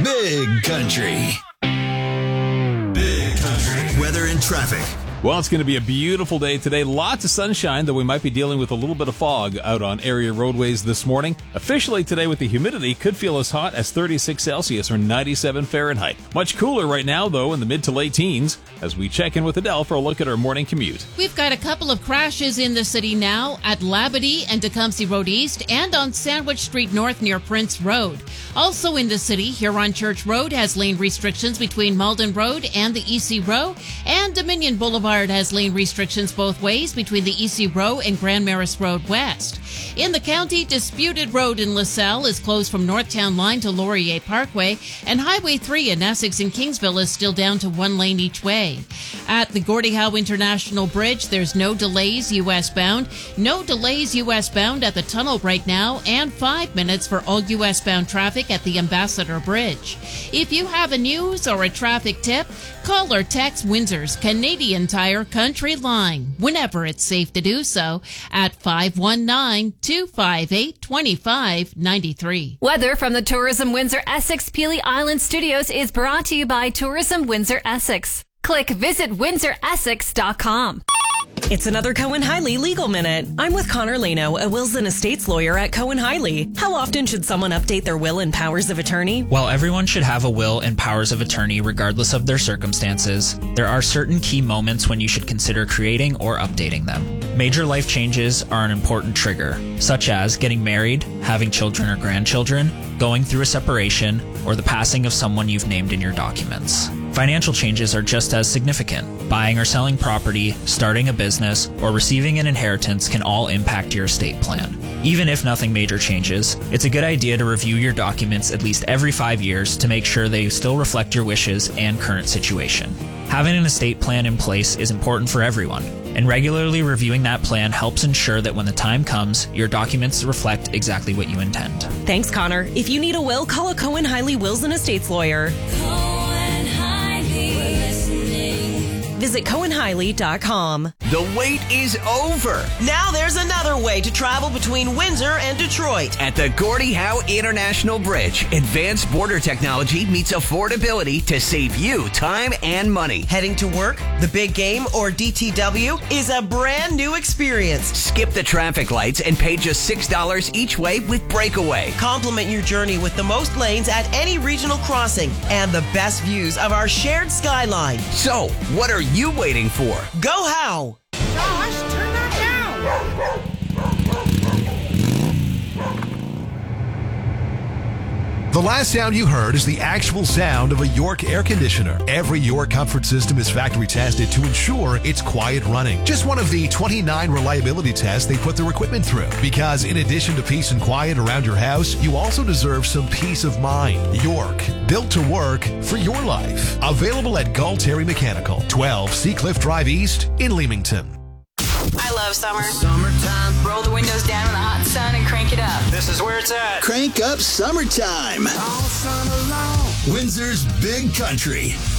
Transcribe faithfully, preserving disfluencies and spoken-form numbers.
Big Country. Big Country. Weather and traffic. Well, it's going to be a beautiful day today. Lots of sunshine, though we might be dealing with a little bit of fog out on area roadways this morning. Officially today with the humidity, could feel as hot as thirty-six Celsius or ninety-seven Fahrenheit. Much cooler right now, though, in the mid to late teens, as we check in with Adele for a look at our morning commute. We've got a couple of crashes in the city now at Labadee and Tecumseh Road East and on Sandwich Street North near Prince Road. Also in the city, Huron Church Road has lane restrictions between Malden Road and the E C Row, and Dominion Boulevard has lane restrictions both ways between the E C Row and Grand Maris Road West. In the county, Disputed Road in LaSalle is closed from Northtown Line to Laurier Parkway, and Highway three in Essex and Kingsville is still down to one lane each way. At the Gordie Howe International Bridge, there's no delays U S bound, no delays U S bound at the tunnel right now, and five minutes for all U S bound traffic at the Ambassador Bridge. If you have a news or a traffic tip, call or text Windsor's Canadian Tire Country Line, whenever it's safe to do so, at five one nine, two five eight, two five nine three. Weather from the Tourism Windsor Essex Peely Island Studios is brought to you by Tourism Windsor Essex. Click visit windsor essex dot com. It's another Cohen Hiley Legal Minute. I'm with Connor Leno, a wills and estates lawyer at Cohen Hiley. How often should someone update their will and powers of attorney? Well, everyone should have a will and powers of attorney regardless of their circumstances. There are certain key moments when you should consider creating or updating them. Major life changes are an important trigger, such as getting married, having children or grandchildren, going through a separation, or the passing of someone you've named in your documents. Financial changes are just as significant. Buying or selling property, starting a business, or receiving an inheritance can all impact your estate plan. Even if nothing major changes, it's a good idea to review your documents at least every five years to make sure they still reflect your wishes and current situation. Having an estate plan in place is important for everyone, and regularly reviewing that plan helps ensure that when the time comes, your documents reflect exactly what you intend. Thanks, Connor. If you need a will, call a Cohen Hiley Wills and Estates lawyer. Visit cohen hiley dot com. The wait is over. Now there's another way to travel between Windsor and Detroit. At the Gordie Howe International Bridge, advanced border technology meets affordability to save you time and money. Heading to work, the big game, or D T W is a brand new experience. Skip the traffic lights and pay just six dollars each way with Breakaway. Complement your journey with the most lanes at any regional crossing and the best views of our shared skyline. So, what are you waiting for? Go Howe! Josh, turn that down! The last sound you heard is the actual sound of a York air conditioner. Every York comfort system is factory tested to ensure it's quiet running. Just one of the twenty-nine reliability tests they put their equipment through. Because in addition to peace and quiet around your house, you also deserve some peace of mind. York, built to work for your life. Available at Galtieri Mechanical, twelve Seacliff Drive East in Leamington. I love summer. Summertime. Roll the windows down in the hot sun and crank it up. This is where it's at. Crank up summertime. All summer long. Windsor's Big Country.